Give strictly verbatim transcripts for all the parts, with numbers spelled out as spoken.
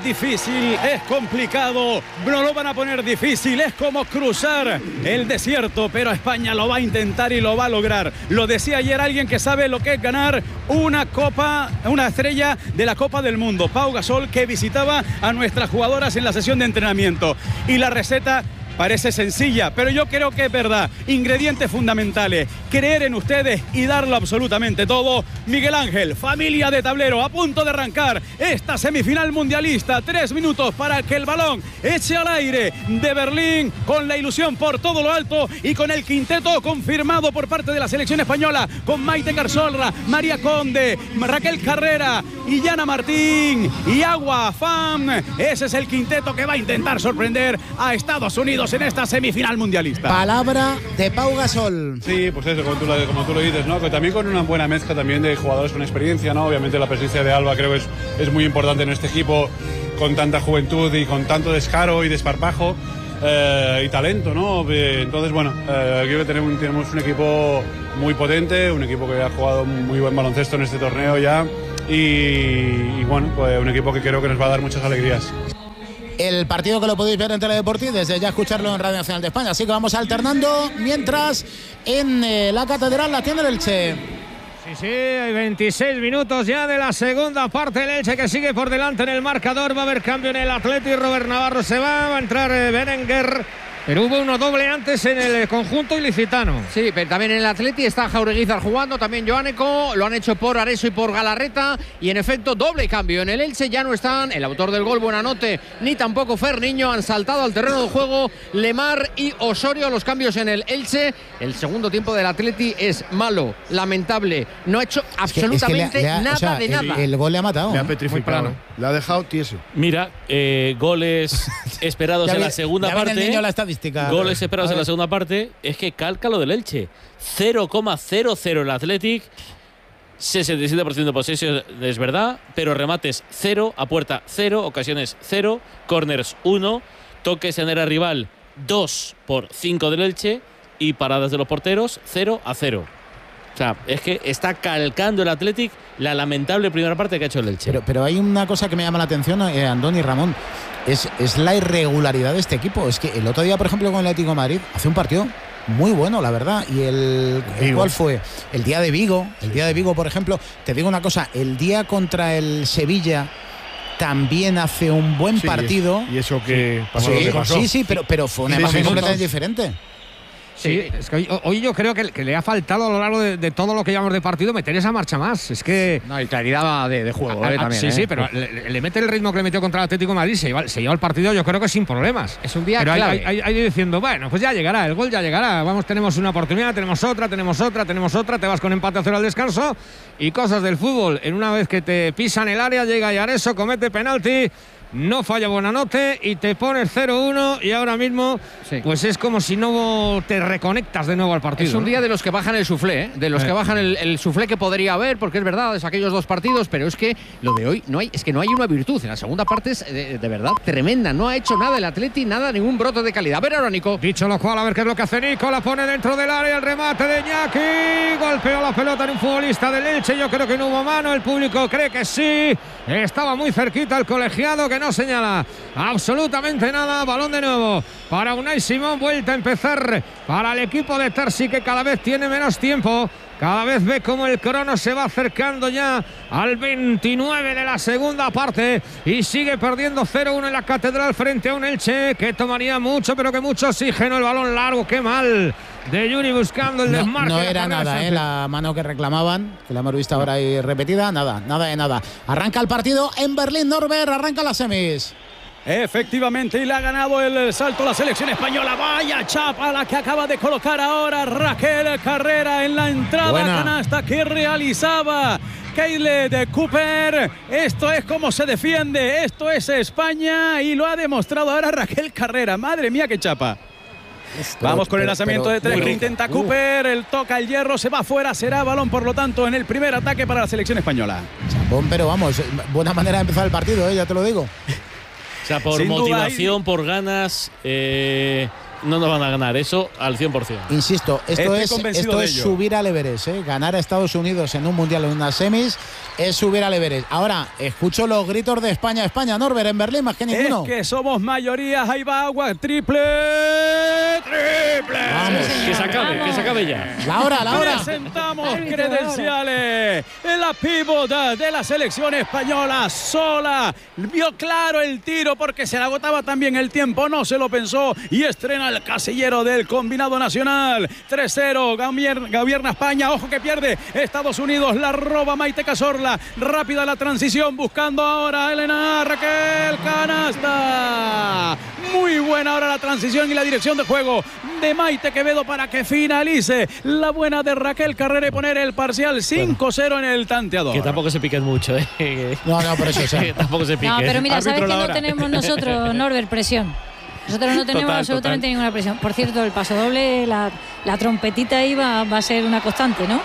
difícil, es complicado, no lo van a poner difícil, es como cruzar el desierto, pero España lo va a intentar y lo va a lograr. Lo decía ayer alguien que sabe lo que es ganar una copa, una estrella de la Copa del Mundo, Pau Gasol, que visitaba a nuestras jugadoras en la sesión de entrenamiento. Y la receta parece sencilla, pero yo creo que es verdad. Ingredientes fundamentales, creer en ustedes y darlo absolutamente todo. Miguel Ángel, familia de tablero, a punto de arrancar esta semifinal mundialista. Tres minutos para que el balón eche al aire de Berlín, con la ilusión por todo lo alto y con el quinteto confirmado por parte de la selección española, con Maite Cazorla, María Conde, Raquel Carrera, Illana Martín y Agua Fam. Ese es el quinteto que va a intentar sorprender a Estados Unidos en esta semifinal mundialista. Palabra de Pau Gasol. Sí, pues eso, como tú, lo, como tú lo dices, ¿no? Que también con una buena mezcla también de jugadores con experiencia, ¿no? Obviamente la presencia de Alba creo que es, es muy importante en este equipo, con tanta juventud y con tanto descaro y desparpajo eh, y talento, ¿no? Entonces, bueno, eh, creo que tenemos, tenemos un equipo muy potente, un equipo que ha jugado muy buen baloncesto en este torneo ya y, y bueno, pues un equipo que creo que nos va a dar muchas alegrías. El partido que lo podéis ver en Teledeporti, desde ya escucharlo en Radio Nacional de España. Así que vamos alternando, mientras en eh, la Catedral la tiene el Elche. Sí, sí, hay veintiséis minutos ya de la segunda parte. El Elche que sigue por delante en el marcador. Va a haber cambio en el Atleti. Robert Navarro se va, va a entrar eh, Berenguer. Pero hubo uno doble antes en el conjunto ilicitano. Sí, pero también en el Atleti está Jaureguizar jugando, también Joaneco, lo han hecho por Areso y por Galarreta, y en efecto doble cambio. En el Elche ya no están el autor del gol Buenanote, ni tampoco Ferniño, han saltado al terreno de juego Lemar y Osorio. Los cambios en el Elche. El segundo tiempo del Atleti es malo, lamentable, no ha hecho absolutamente es que, es que le ha, le ha, nada o sea, de el, nada. El gol le ha matado. Le ha petrificado, le ha dejado tieso. Mira, eh, goles esperados en la segunda ya parte. El niño la estadística. Goles esperados en la segunda parte. Es que calca lo del Elche. cero coma cero cero el Athletic. sesenta y siete por ciento de posesión, es verdad, pero remates cero, a puerta cero, ocasiones cero, corners uno, toques en área rival dos por cinco del Elche y paradas de los porteros cero a cero. O sea, es que está calcando el Athletic la lamentable primera parte que ha hecho el Elche. Pero, pero hay una cosa que me llama la atención, eh, Andoni y Ramón, es, es la irregularidad de este equipo. Es que el otro día, por ejemplo, con el Atlético de Madrid, hace un partido muy bueno, la verdad. Y el, el ¿cuál fue? El día de Vigo. El día de Vigo, por ejemplo, te digo una cosa, el día contra el Sevilla también hace un buen sí, partido. Y eso que pasó, sí, lo que pasó. Sí, sí, pero, pero fue una sí, imagen sí, completamente diferente. Sí, es que hoy, hoy yo creo que, que le ha faltado a lo largo de, de todo lo que llevamos de partido meter esa marcha más. Es que. No, y claridad de, de juego, a, eh, a, también. Sí, eh. sí, pero le, le mete el ritmo que le metió contra el Atlético de Madrid, se lleva, se lleva el partido, yo creo que sin problemas. Es un día pero clave. Hay, hay, hay diciendo, bueno, pues ya llegará, el gol ya llegará. Vamos, tenemos una oportunidad, tenemos otra, tenemos otra, tenemos otra. Te vas con empate a cero al descanso y cosas del fútbol. En una vez que te pisan el área, llega Yareso, comete penalti. No falla Buenanote y te pones cero uno y ahora mismo sí. Pues es como si no te reconectas de nuevo al partido. Es un ¿no? día de los que bajan el suflé, ¿eh? de los eh. que bajan el, el suflé que podría haber, porque es verdad, es aquellos dos partidos, pero es que lo de hoy no hay, es que no hay una virtud. En la segunda parte es de, de verdad tremenda. No ha hecho nada el Atleti, nada, ningún brote de calidad. A ver ahora, Nico. Dicho lo cual, a ver qué es lo que hace Nico. La pone dentro del área, el remate de Iñaki. Golpeó la pelota en un futbolista del Elche. Yo creo que no hubo mano. El público cree que sí. Estaba muy cerquita el colegiado, que no señala absolutamente nada. Balón de nuevo para Unai Simón. Vuelta a empezar para el equipo de Terzi, que cada vez tiene menos tiempo. Cada vez ve cómo el crono se va acercando ya al veintinueve de la segunda parte y sigue perdiendo cero uno en la Catedral frente a un Elche que tomaría mucho, pero que mucho oxígeno. El balón largo, qué mal de Yuri buscando el no, desmarque. No era nada, ¿eh? La mano que reclamaban, que la hemos visto ahora ahí repetida, nada, nada de nada. Arranca el partido en Berlín, Norbert, arranca las semis. Efectivamente, y le ha ganado el salto la selección española. Vaya chapa la que acaba de colocar ahora Raquel Carrera en la entrada Buena. canasta que realizaba Kyle Cooper. Esto es como se defiende, esto es España y lo ha demostrado ahora Raquel Carrera. Madre mía, qué chapa. Esto, Vamos con pero, el lanzamiento pero, de tres que intenta uh. Cooper, el toca el hierro, se va afuera, será balón por lo tanto en el primer ataque para la selección española. Chapón, pero vamos, buena manera de empezar el partido, ¿eh? Ya te lo digo. O sea, por Sin motivación, duda, por ganas, eh, no nos van a ganar eso al cien por cien. Insisto, esto Estoy es, esto es subir al Everest, ¿eh? Ganar a Estados Unidos en un mundial en unas semis es subir al Everest. Ahora, escucho los gritos de España, España, Norbert, en Berlín más que ninguno. Es que somos mayorías, ahí va agua, triple, triple. Vamos. Que se acabe, que se acabe ya. La hora, la hora. Presentamos credenciales. La pívot de la selección española sola. Vio claro el tiro porque se le agotaba también el tiempo, no se lo pensó y estrena el casillero del combinado nacional. tres cero, gobierna España, ojo que pierde Estados Unidos, la roba Maite Cazorla. Rápida la transición, buscando ahora a Elena Raquel, canasta. Muy buena ahora la transición y la dirección de juego de Maite Quevedo para que finalice la buena de Raquel Carrera y poner el parcial cinco cero en el tanteador. Que tampoco se piquen mucho, ¿eh? No, no, por eso, o sea. Que tampoco se piquen. No, pero mira, Árbitro, sabes que la no hora. tenemos nosotros, Norbert, presión. Nosotros no tenemos Total, absolutamente total. ninguna presión. Por cierto, el paso doble, la, la trompetita ahí va, va a ser una constante, ¿no?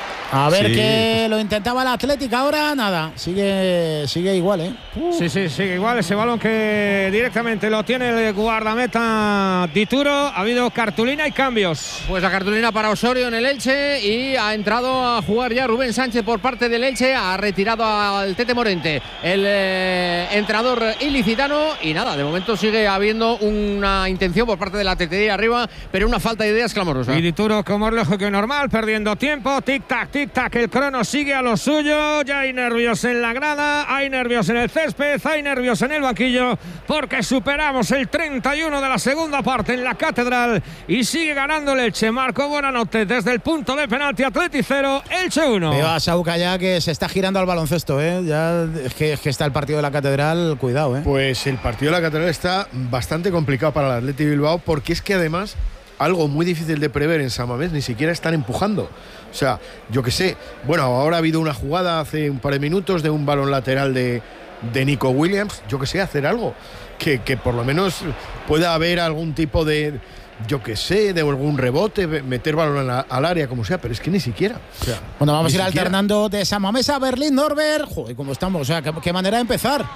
A ver Sí. que lo intentaba la Atlética, ahora nada. Sigue, sigue igual, ¿eh? Sí, sí, sí, igual ese balón que directamente lo tiene el guardameta Dituro. Ha habido cartulina y cambios. Pues la cartulina para Osorio en el Elche y ha entrado a jugar ya Rubén Sánchez por parte del Elche. Ha retirado al Tete Morente, el eh, entrenador ilicitano. Y nada, de momento sigue habiendo una intención por parte de la tetería arriba, pero una falta de ideas clamorosa. Y Dituro, como es lógico que normal, perdiendo tiempo. Tic-tac, tic-tac, el crono sigue a lo suyo. Ya hay nervios en la grada, hay nervios en el césped, hay nervios en el banquillo, porque superamos el treinta y uno de la segunda parte en la Catedral y sigue ganando el Elche. Marco Buenanote desde el punto de penalti, Atleti cero, Elche uno. Veo a Sauca ya que se está girando al baloncesto, ¿eh? Ya es que, es que está el partido de la Catedral, cuidado, ¿eh? Pues el partido de la Catedral está bastante complicado para el Athletic Bilbao, porque es que además algo muy difícil de prever en San Mamés, ni siquiera están empujando. O sea, yo qué sé, bueno, ahora ha habido una jugada hace un par de minutos de un balón lateral de, de Nico Williams, yo qué sé, hacer algo, que, que por lo menos pueda haber algún tipo de, yo qué sé, de algún rebote, meter balón la, al área, como sea, pero es que ni siquiera. O sea, Bueno, vamos a ir ni siquiera. alternando de San Mamés a Berlín, Norbert. Joder, ¿cómo estamos? O sea, qué, qué manera de empezar.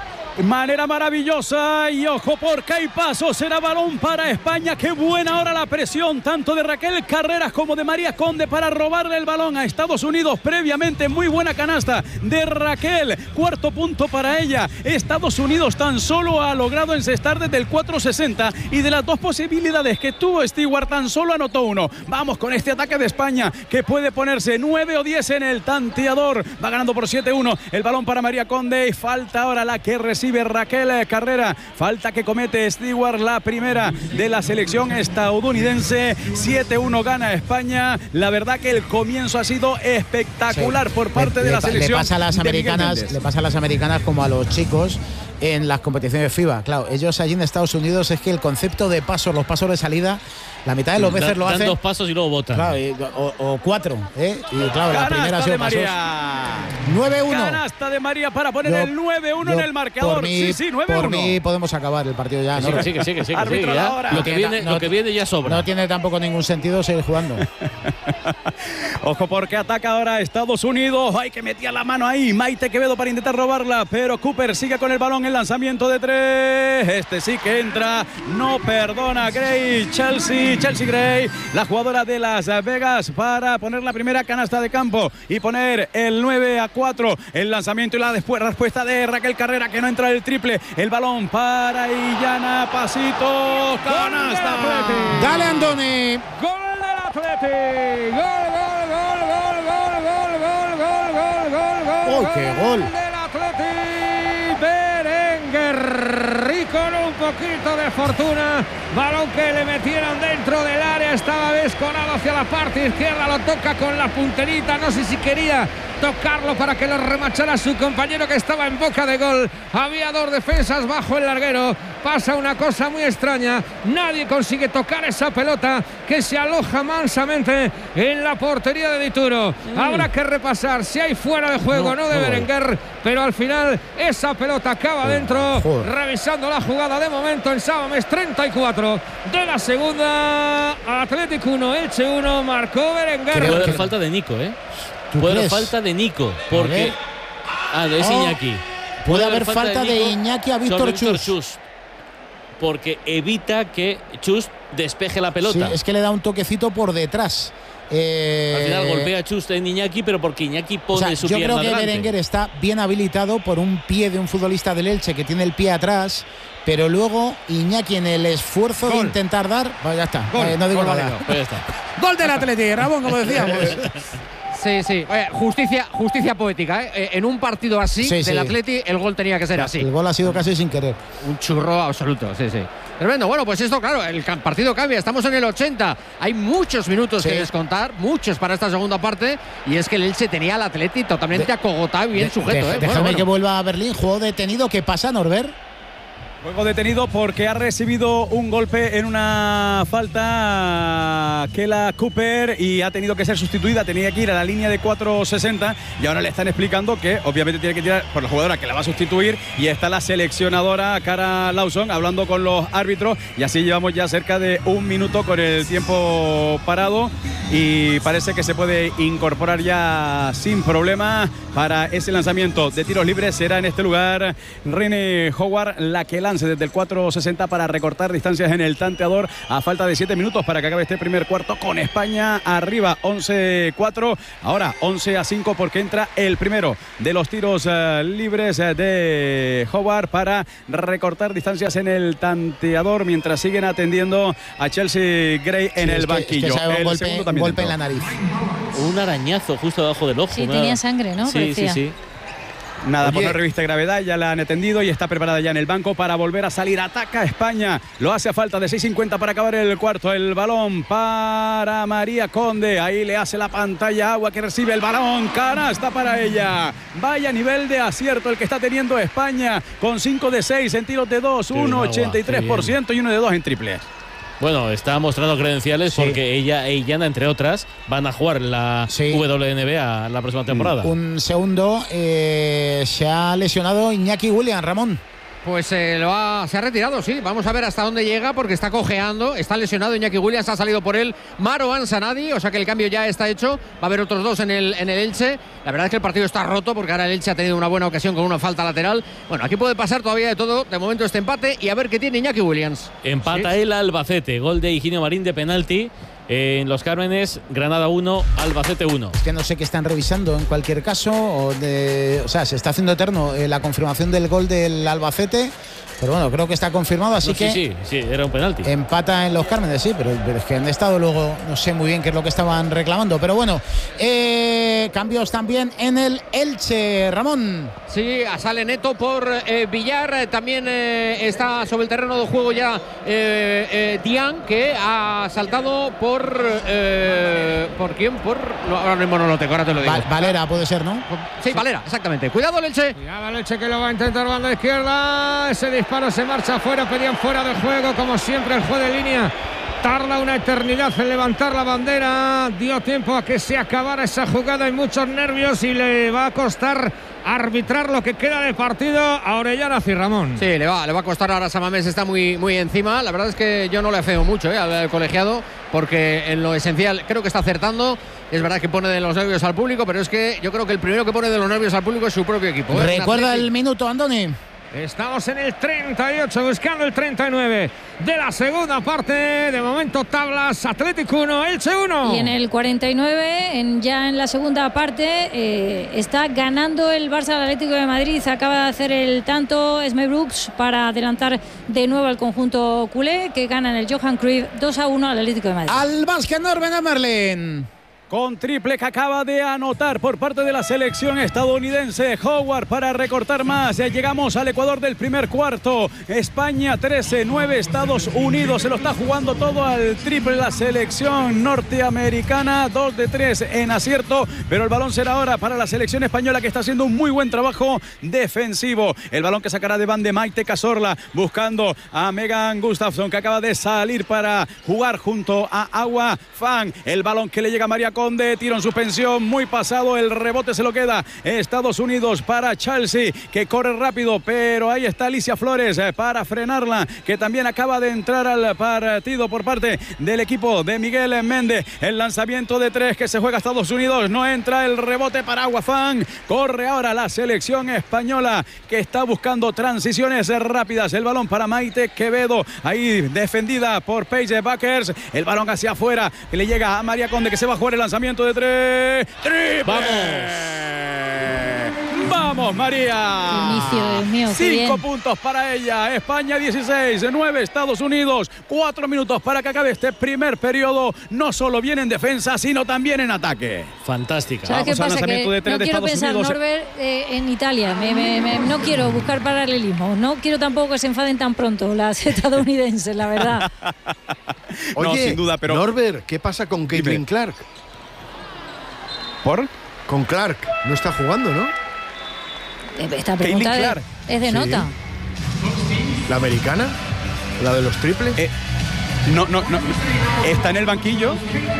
Manera maravillosa y ojo porque hay paso, será balón para España. Qué buena ahora la presión tanto de Raquel Carreras como de María Conde para robarle el balón a Estados Unidos. Previamente muy buena canasta de Raquel, cuarto punto para ella. Estados Unidos tan solo ha logrado encestar desde el cuatro sesenta y de las dos posibilidades que tuvo Stewart tan solo anotó uno. Vamos con este ataque de España que puede ponerse nueve o diez en el tanteador. Va ganando por siete uno el balón para María Conde y falta ahora la que recibe Raquel Carrera, falta que comete Stewart, la primera de la selección estadounidense. Siete uno gana España. La verdad que el comienzo ha sido espectacular Sí. por parte le, de la le, selección. Le pasa a las de Miguel americanas, Méndez. le pasa a las americanas como a los chicos en las competiciones FIBA. Claro, ellos allí en Estados Unidos es que el concepto de pasos, los pasos de salida, la mitad de los veces Dan- lo dan hacen. dos pasos y luego botan. Claro, y- o, o cuatro, ¿eh? Y claro, la primera ha Canasta sido de pasos. María. nueve uno. Canasta de María para poner Yo- el nueve uno en yo, el marcador. Por mí, sí, sí, nueve uno. por mí podemos acabar el partido ya. Sí, ¿no? que sí, que sí, que sí, que sí, Árbitro ya. ahora. Lo No que tiene viene, ta- lo no- que viene ya sobra. No tiene tampoco ningún sentido seguir jugando. Ojo porque ataca ahora Estados Unidos. Hay que meter la mano ahí. Maite Quevedo para intentar robarla. Pero Cooper sigue con el balón. El lanzamiento de tres. Este sí que entra. No perdona Gray. Chelsea. Chelsea Gray. La jugadora de Las Vegas para poner la primera canasta de campo. Y poner el nueve a cuatro. El lanzamiento y la después respuesta de Raquel Carrera que no entra el triple. El balón para Illana. Pasito. Canasta. Dale, Andoni. Gol del Atleti. Gol, gol, gol, gol, gol, gol, gol, gol, gol, gol, gol. ¡Oh, qué gol! Del Atleti. Berenguer. Y con un poquito de fortuna, balón que le metieron dentro del área, estaba descolado hacia la parte izquierda, lo toca con la punterita, no sé si quería tocarlo para que lo remachara su compañero que estaba en boca de gol. Había dos defensas bajo el larguero. Pasa una cosa muy extraña, nadie consigue tocar esa pelota que se aloja mansamente en la portería de Dituro. Habrá que repasar si hay fuera de juego o no, No, de no. Berenguer, pero al final esa pelota acaba dentro. Joder. Revisando la jugada de momento en Sábames, treinta y cuatro de la segunda. Atlético uno, Elche uno, marcó Berenguer. Puede haber que- falta de Nico, ¿eh? ¿Tú Puede haber crees? falta de Nico. A Porque. ver. Ah, es Oh, Iñaki. puede haber falta de Nico Iñaki a Víctor sobre Víctor Chus. Chus. Porque evita que Chus despeje la pelota. Sí, es que le da un toquecito por detrás. Eh, Al final golpea Chust en Iñaki, pero porque Iñaki pone o sea, su yo pierna creo que delante. Berenguer está bien habilitado por un pie de un futbolista del Elche que tiene el pie atrás, pero luego Iñaki en el esfuerzo Gol. de intentar dar, pues ya está, Gol, eh, no digo gol nada. válido. Pues ya está. Gol del Atleti, Ramón, como decíamos. Sí, sí. Oye, justicia, justicia poética, ¿eh? Eh, En un partido así Sí, del sí. Atleti, el gol tenía que ser así. El gol ha sido casi sin querer. Un churro absoluto, sí, sí. Tremendo. Bueno, pues esto, claro, el ca- partido cambia. Estamos en el ochenta. Hay muchos minutos Sí. que descontar, muchos para esta segunda parte. Y es que el Elche tenía al Atleti totalmente De- acogotado y bien De- sujeto. de- ¿eh? Déjame Bueno, bueno. que vuelva a Berlín, juego detenido. ¿Qué pasa, Norbert? Juego detenido porque ha recibido un golpe en una falta Kela Cooper y ha tenido que ser sustituida. Tenía que ir a la línea de cuatro sesenta y ahora le están explicando que obviamente tiene que tirar por la jugadora que la va a sustituir, y está la seleccionadora Cara Lawson hablando con los árbitros, y así llevamos ya cerca de un minuto con el tiempo parado y parece que se puede incorporar ya sin problema para ese lanzamiento de tiros libres. Será en este lugar René Howard la que lance desde el cuatro sesenta para recortar distancias en el tanteador a falta de siete minutos para que acabe este primer cuarto con España arriba once cuatro. Ahora once a cinco porque entra el primero de los tiros uh, libres uh, de Howard para recortar distancias en el tanteador mientras siguen atendiendo a Chelsea Gray en Sí, el es que- banquillo. Es que se ha dado un El golpe, segundo un también golpe en dentro. la nariz. Un arañazo justo debajo del ojo. Sí, una- tenía sangre, ¿no? Sí, Parecía. sí, sí. Nada, Oye. por no revista gravedad, ya la han atendido y está preparada ya en el banco para volver a salir. Ataca España, lo hace a falta de seis cincuenta para acabar el cuarto. El balón para María Conde, ahí le hace la pantalla Agua que recibe el balón, canasta para ella. Vaya nivel de acierto el que está teniendo España con cinco de seis en tiros de dos, Qué bien, uno Agua, ochenta y tres por ciento y uno de dos en triples. Bueno, está mostrando credenciales Sí. porque ella e Illana, entre otras, van a jugar la Sí. W N B A la próxima temporada. Un segundo, eh, se ha lesionado Iñaki Williams, Ramón. Pues eh, lo ha- se ha retirado, sí. Vamos a ver hasta dónde llega porque está cojeando, está lesionado. Iñaki Williams ha salido por él Marouane Sanadi, o sea que el cambio ya está hecho. Va a haber otros dos en el, en el Elche. La verdad es que el partido está roto porque ahora el Elche ha tenido una buena ocasión con una falta lateral. Bueno, aquí puede pasar todavía de todo. De momento este empate y a ver qué tiene Iñaki Williams. Empata Sí. el Albacete, gol de Higinio Marín de penalti. En Los Cármenes, Granada uno, Albacete uno. Que no sé qué están revisando en cualquier caso. O, de, o sea, se está haciendo eterno eh, la confirmación del gol del Albacete. Pero bueno, creo que está confirmado, así No, que sí, sí, sí, era un penalti. empata en Los Cármenes, sí, pero, pero es que han estado luego, no sé muy bien qué es lo que estaban reclamando. Pero bueno, eh, cambios también en el Elche, Ramón. Sí, sale Neto por eh, Villar. Eh, También eh, está sobre el terreno de juego ya eh, eh, Dian, que ha saltado por. Eh, ¿Por quién? Por. No, ahora mismo no lo tengo, ahora te lo digo. Va- Valera puede ser, ¿no? Sí, Valera, exactamente. Cuidado, Elche. Cuidado el Elche que lo va a intentar banda izquierda. Ese disparo se marcha afuera. Pedían fuera de juego. Como siempre, el juez de línea tarda una eternidad en levantar la bandera. Dio tiempo a que se acabara esa jugada. Hay muchos nervios y le va a costar arbitrar lo que queda de partido a Orellana y Ramón. Sí, le va, le va a costar ahora. Samamés está muy, muy encima. La verdad es que yo no le afeo mucho eh, al, al colegiado, porque en lo esencial creo que está acertando. Es verdad que pone de los nervios al público, pero es que yo creo que el primero que pone de los nervios al público es su propio equipo. ¿eh? Recuerda Un el minuto, Andoni. Estamos en el treinta y ocho, buscando el treinta y nueve de la segunda parte. De momento, tablas, Atlético uno, Elche uno. Y en el cuarenta y nueve, en, ya en la segunda parte, eh, está ganando el Barça al Atlético de Madrid. Acaba de hacer el tanto Esme Brooks para adelantar de nuevo al conjunto culé, que gana en el Johan Cruyff dos a uno al Atlético de Madrid. Al básquet Norben Merlin. Con triple que acaba de anotar por parte de la selección estadounidense Howard para recortar más. Ya llegamos al Ecuador del primer cuarto. España trece nueve, Estados Unidos se lo está jugando todo al triple la selección norteamericana. dos de tres en acierto, pero el balón será ahora para la selección española, que está haciendo un muy buen trabajo defensivo. El balón que sacará de van de Maite Cazorla buscando a Megan Gustafsson, que acaba de salir para jugar junto a Agua Fan. El balón que le llega a María Conde, tiro en suspensión, muy pasado, el rebote se lo queda Estados Unidos para Chelsea, que corre rápido, pero ahí está Alicia Flores para frenarla, que también acaba de entrar al partido por parte del equipo de Miguel Méndez. El lanzamiento de tres que se juega Estados Unidos, no entra, el rebote para Aguafán, corre ahora la selección española, que está buscando transiciones rápidas, el balón para Maite Quevedo, ahí defendida por Paige Buckers, el balón hacia afuera, que le llega a María Conde, que se va a jugar el lanzamiento de tres. ¡Triple! ¡Vamos! ¡Vamos, María! Inicio, Dios mío, qué Cinco bien. puntos para ella. España dieciséis, nueve Estados Unidos. Cuatro minutos para que acabe este primer periodo. No solo viene en defensa, sino también en ataque. Fantástica. ¿Sabes qué Vamos al pasa? lanzamiento Que de tres no de quiero Estados pensar, Unidos. Norbert, eh, en Italia. Me, me, me- no quiero buscar paralelismo. No quiero tampoco que se enfaden tan pronto las estadounidenses, la verdad. No, Oye, sin duda, pero- Norbert, ¿qué pasa con Caitlin Dime. Clark? ¿Por? Con Clark, no está jugando, ¿no? Esta pregunta Caitlin es, Clark. es de Sí. nota. ¿La americana? ¿La de los triples? Eh, no, no, no. Está en el banquillo.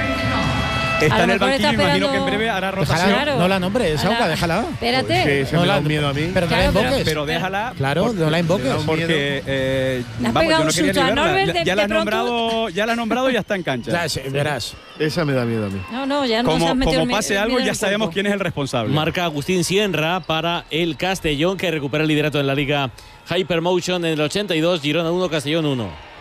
A Está lo en el mejor está banquillo. Imagino esperando- que en breve hará Déjala, rotación. Claro. no la nombres, Ahora, Auca, déjala. Espérate. Sí, se No me la- da un miedo a mí. Pero no la Claro, pero- invoques. Pero déjala. Claro, no la invoques. Me da un Porque eh, Le has vamos, pegado yo no un quería susto ni a verla. Norbert de- Ya la has de pronto. nombrado, ya la has nombrado y ya está en cancha. Ya, sí, verás. Esa me da miedo a mí. No, no, ya no se Como, has metido como el- pase el algo, miedo en ya el sabemos cuerpo. quién es el responsable. Marca Agustín Sienra para el Castellón, que recupera el liderato en la Liga Hypermotion en el ochenta y dos, Girona uno, Castellón uno.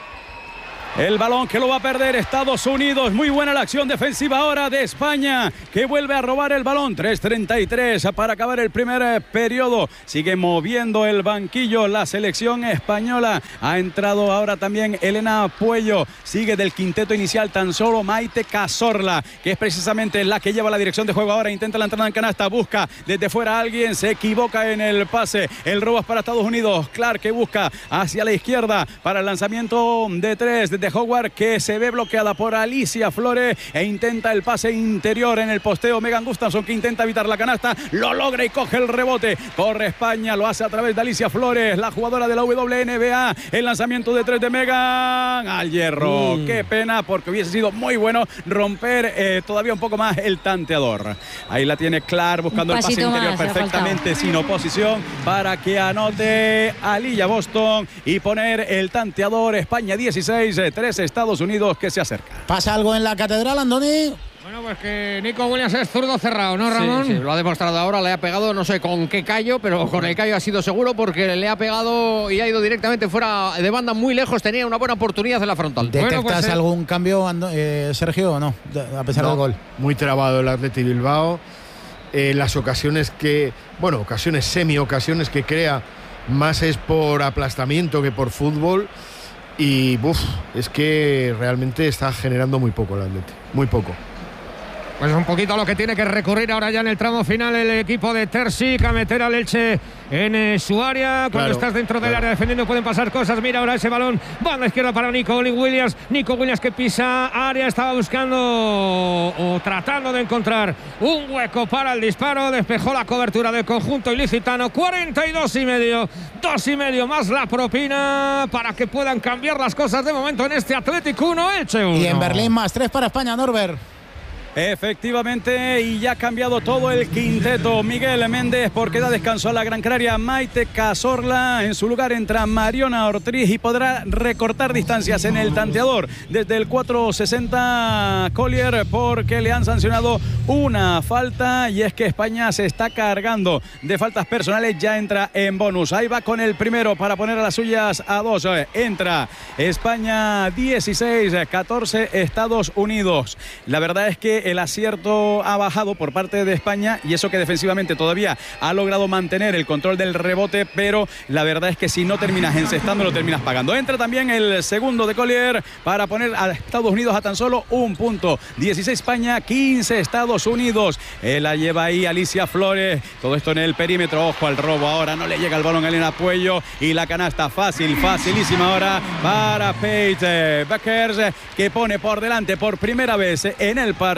El balón que lo va a perder Estados Unidos. Muy buena la acción defensiva ahora de España, que vuelve a robar el balón. tres treinta y tres para acabar el primer eh, periodo. Sigue moviendo el banquillo la selección española. Ha entrado ahora también Elena Puello. Sigue del quinteto inicial tan solo Maite Cazorla, que es precisamente la que lleva la dirección de juego ahora. Intenta la entrada en canasta, busca desde fuera a alguien, se equivoca en el pase. El robo es para Estados Unidos. Clark, que busca hacia la izquierda para el lanzamiento de tres desde Howard, que se ve bloqueada por Alicia Flores e intenta el pase interior en el posteo. Megan Gustafson, que intenta evitar la canasta, lo logra y coge el rebote. Corre España, lo hace a través de Alicia Flores, la jugadora de la W N B A. El lanzamiento de tres de Megan al hierro. Mm. Qué pena, porque hubiese sido muy bueno romper eh, todavía un poco más el tanteador. Ahí la tiene Clark buscando Un el pase pasito interior más le ha perfectamente sin oposición para que anote Aliyah Boston y poner el tanteador. España dieciséis, tres Estados Unidos, que se acerca. ¿Pasa algo en la catedral, Andoni? Bueno, pues que Nico Williams es zurdo cerrado, ¿no, Sí, Ramón? sí, lo ha demostrado ahora, le ha pegado, no sé con qué callo, pero con el callo ha sido seguro porque le ha pegado y ha ido directamente fuera de banda muy lejos. Tenía una buena oportunidad en la frontal. ¿Detectas Bueno, pues, eh. algún cambio, Ando- eh, Sergio, o no? De- A pesar No, del gol. muy trabado el Athletic Bilbao. Eh, las ocasiones que, bueno, ocasiones, semi-ocasiones que crea, más es por aplastamiento que por fútbol. Y buf, es que realmente está generando muy poco el Athletic, muy poco. Pues un poquito a lo que tiene que recurrir ahora ya en el tramo final el equipo de Terzic, a meter al Elche en eh, su área. Cuando Claro, estás dentro del claro. área defendiendo pueden pasar cosas. Mira ahora ese balón, banda izquierda para Nico Williams. Nico Williams que pisa área, estaba buscando o tratando de encontrar un hueco para el disparo. Despejó la cobertura del conjunto ilicitano. cuarenta y dos y medio, dos y medio más la propina para que puedan cambiar las cosas de momento en este Atlético uno, Elche uno. Y en Berlín más tres para España, Norbert. Efectivamente, y ya ha cambiado todo el quinteto. Miguel Méndez, porque da descanso a la gran canaria Maite Cazorla. En su lugar entra Mariona Ortiz y podrá recortar distancias en el tanteador desde el cuatro sesenta Collier, porque le han sancionado una falta, y es que España se está cargando de faltas personales. Ya entra en bonus. Ahí va con el primero para poner a las suyas a dos. Entra España dieciséis, catorce Estados Unidos. La verdad es que el acierto ha bajado por parte de España, y eso que defensivamente todavía ha logrado mantener el control del rebote, pero la verdad es que si no terminas encestando, lo terminas pagando. Entra también el segundo de Collier para poner a Estados Unidos a tan solo un punto. dieciséis España, quince Estados Unidos. Él la lleva ahí Alicia Flores. Todo esto en el perímetro. Ojo al robo ahora. No le llega el balón a Elena Puello. Y la canasta fácil, facilísima ahora para Paige Buckers, que pone por delante por primera vez en el partido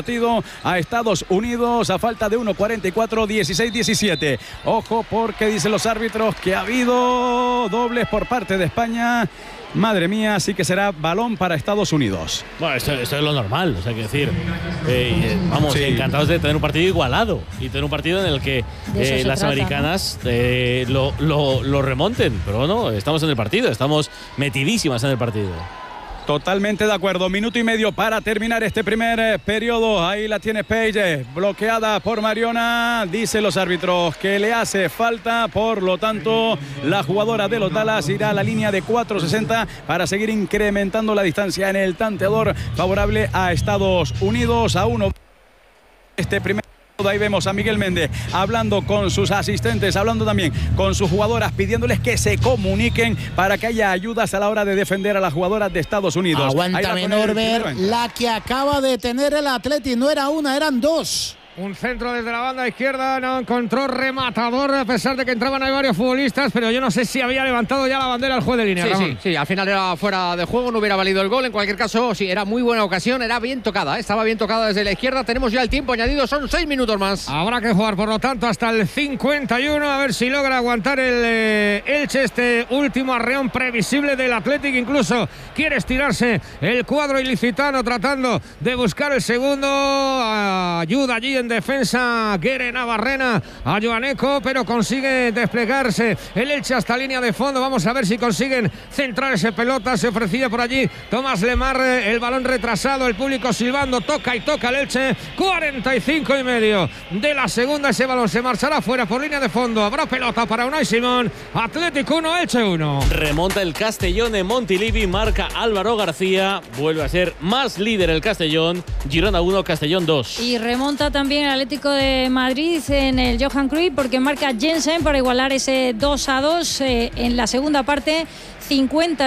partido a Estados Unidos a falta de uno cuarenta y cuatro, dieciséis diecisiete. Ojo porque dicen los árbitros que ha habido dobles por parte de España. Madre mía, sí que será balón para Estados Unidos. Bueno, esto, esto es lo normal, o sea, que decir, eh, vamos, sí. encantados de tener un partido igualado y tener un partido en el que eh, las trata, americanas ¿no? eh, lo, lo, lo remonten, pero no, estamos en el partido, estamos metidísimas en el partido. Totalmente de acuerdo. Minuto y medio para terminar este primer eh, periodo. Ahí la tiene Page, bloqueada por Mariona. Dicen los árbitros que le hace falta. Por lo tanto, la jugadora de los Dallas irá a la línea de cuatro sesenta para seguir incrementando la distancia en el tanteador favorable a Estados Unidos. A uno este primer. Ahí vemos a Miguel Méndez hablando con sus asistentes, hablando también con sus jugadoras, pidiéndoles que se comuniquen para que haya ayudas a la hora de defender a las jugadoras de Estados Unidos. Aguántame, Norbert, la que acaba de tener el Atleti no era una, eran dos. Un centro desde la banda izquierda, no encontró rematador a pesar de que entraban ahí varios futbolistas, pero yo no sé si había levantado ya la bandera el juez de línea. Sí, Ramón. sí, sí, al final era fuera de juego, no hubiera valido el gol. En cualquier caso, sí, era muy buena ocasión, era bien tocada, ¿eh? Estaba bien tocada desde la izquierda. Tenemos ya el tiempo añadido, son seis minutos más. Habrá que jugar, por lo tanto, hasta el cincuenta y uno, a ver si logra aguantar el eh, Elche, este último arreón previsible del Athletic. Incluso quiere estirarse el cuadro ilicitano tratando de buscar el segundo. Ayuda allí en defensa Guere Navarrena a Joaneco, pero consigue desplegarse el Elche hasta línea de fondo. Vamos a ver si consiguen centrar esa pelota. Se ofrecía por allí Tomás Lemar, el balón retrasado, el público silbando, toca y toca el Elche. cuarenta y cinco y medio de la segunda, ese balón se marchará fuera por línea de fondo. Habrá pelota para Unai Simón. Atlético uno, Elche uno. Remonta el Castellón en Montilivi, marca Álvaro García, vuelve a ser más líder el Castellón. Girona uno, Castellón dos. Y remonta también el Atlético de Madrid en el Johan Cruyff porque marca Jensen para igualar ese dos a dos eh, en la segunda parte. cincuenta